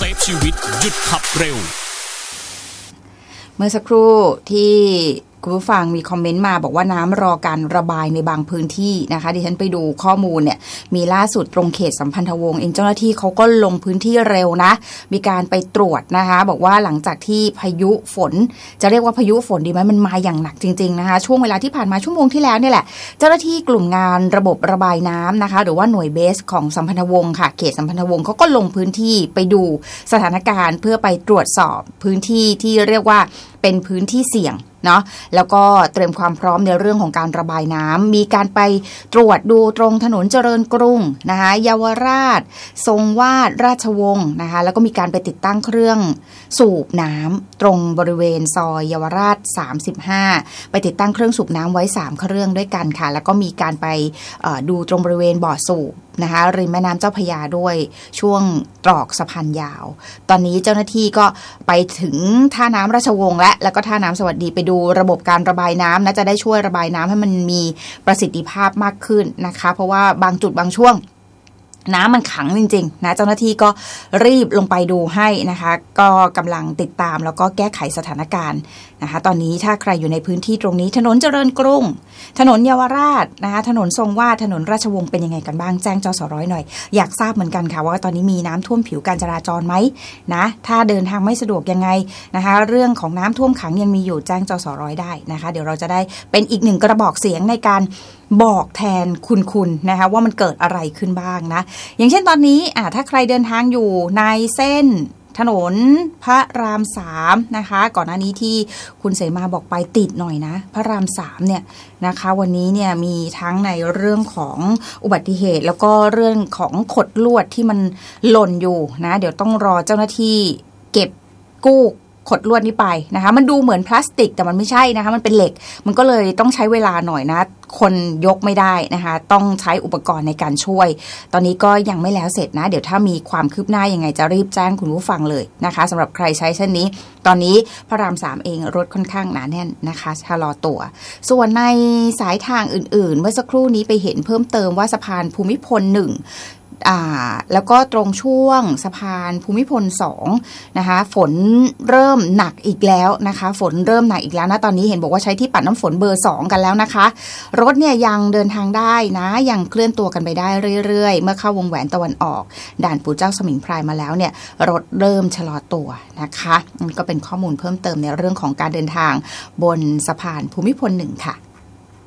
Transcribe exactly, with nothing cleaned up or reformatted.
ฟชีวิตหยุดขับเร็วเมื่อสักครู่ที่คุณผู้ฟังมีคอมเมนต์มาบอกว่าน้ำรอการระบายในบางพื้นที่นะคะดิฉันไปดูข้อมูลเนี่ยมีล่าสุดตรงเขตสัมพันธวงศ์เองเจ้าหน้าที่เขาก็ลงพื้นที่เร็วนะมีการไปตรวจนะคะบอกว่าหลังจากที่พายุฝนจะเรียกว่าพายุฝนดีไหมมันมาอย่างหนักจริงๆนะคะช่วงเวลาที่ผ่านมาชั่วโมงที่แล้วนี่แหละเจ้าหน้าที่กลุ่มงานระบบระบายน้ำนะคะหรือว่าหน่วยเบสของสัมพันธวงศ์ค่ะเขตสัมพันธวงศ์เขาก็ลงพื้นที่ไปดูสถานการณ์เพื่อไปตรวจสอบพื้นที่ที่เรียกว่าเป็นพื้นที่เสี่ยงเนาะแล้วก็เตรียมความพร้อมในเรื่องของการระบายน้ำมีการไปตรวจดูตรงถนนเจริญกรุงนะคะเยาวราชทรงวาดราชวงศ์นะคะแล้วก็มีการไปติดตั้งเครื่องสูบน้ำตรงบริเวณซอยเยาวราชสามสิบห้าไปติดตั้งเครื่องสูบน้ำไว้สามเครื่องด้วยกันค่ะแล้วก็มีการไปดูตรงบริเวณบ่อสูบนะคะริมแม่น้ำเจ้าพระยาด้วยช่วงตรอกสะพานยาวตอนนี้เจ้าหน้าที่ก็ไปถึงท่าน้ำราชวงศ์และแล้วก็ท่าน้ำสวัสดีไปดูระบบการระบายน้ำนะจะได้ช่วยระบายน้ำให้มันมีประสิทธิภาพมากขึ้นนะคะเพราะว่าบางจุดบางช่วงน้ำมันขังจริงๆนะเจ้าหน้าที่ก็รีบลงไปดูให้นะคะก็กำลังติดตามแล้วก็แก้ไขสถานการณ์นะคะตอนนี้ถ้าใครอยู่ในพื้นที่ตรงนี้ถนนเจริญกรุงถนนเยาวราชนะคะถนนทรงวาดถนนราชวงศ์เป็นยังไงกันบ้างแจ้งจสร้อยหน่อยอยากทราบเหมือนกันค่ะว่าตอนนี้มีน้ำท่วมผิวการจราจรไหมนะถ้าเดินทางไม่สะดวกยังไงนะคะเรื่องของน้ำท่วมขังยังมีอยู่แจ้งจสร้อยได้นะคะเดี๋ยวเราจะได้เป็นอีกหนึ่งกระบอกเสียงในการบอกแทนคุณคุณนะคะว่ามันเกิดอะไรขึ้นบ้างนะอย่างเช่นตอนนี้อ่ะถ้าใครเดินทางอยู่ในเส้นถนนพระรามสามนะคะก่อนหน้านี้ที่คุณเสมาบอกไปติดหน่อยนะพระรามสามเนี่ยนะคะวันนี้เนี่ยมีทั้งในเรื่องของอุบัติเหตุแล้วก็เรื่องของขดลวดที่มันหล่นอยู่นะเดี๋ยวต้องรอเจ้าหน้าที่เก็บกู้ขดลวดนี้ไปนะคะมันดูเหมือนพลาสติกแต่มันไม่ใช่นะคะมันเป็นเหล็กมันก็เลยต้องใช้เวลาหน่อยนะคนยกไม่ได้นะคะต้องใช้อุปกรณ์ในการช่วยตอนนี้ก็ยังไม่แล้วเสร็จนะเดี๋ยวถ้ามีความคืบหน้ายังไงจะรีบแจ้งคุณผู้ฟังเลยนะคะสำหรับใครใช้เส้นนี้ตอนนี้พระรามสามเองรถค่อนข้างหนาแน่นนะคะชะลอตัวส่วนในสายทางอื่นๆเมื่อสักครู่นี้ไปเห็นเพิ่มเติมว่าสะพานภูมิพลหนึ่งอ่าแล้วก็ตรงช่วงสะพานภูมิพลสองนะคะฝนเริ่มหนักอีกแล้วนะคะฝนเริ่มหนักอีกแล้วนะตอนนี้เห็นบอกว่าใช้ที่ปัดน้ำฝนเบอร์สองกันแล้วนะคะรถเนี่ยยังเดินทางได้นะยังเคลื่อนตัวกันไปได้เรื่อยๆเมื่อเข้าวงแหวนตะวันออกด่านปู่เจ้าสมิงพรายมาแล้วเนี่ยรถเริ่มชะลอตัวนะคะนี่ก็เป็นข้อมูลเพิ่มเติมในเรื่องของการเดินทางบนสะพานภูมิพลหนึ่งค่ะ